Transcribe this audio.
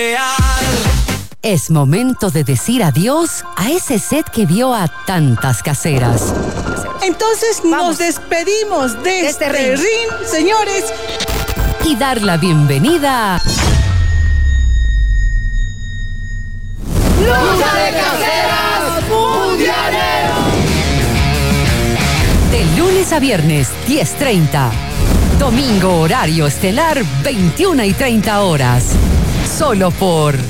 Es momento de decir adiós a ese set que vio a tantas caseras. Entonces nos despedimos de este ring, señores. Y dar la bienvenida a... ¡Lucha de Caseras Mundialero! De lunes a viernes, 10:30. Domingo, horario estelar, 21:30 horas. Solo por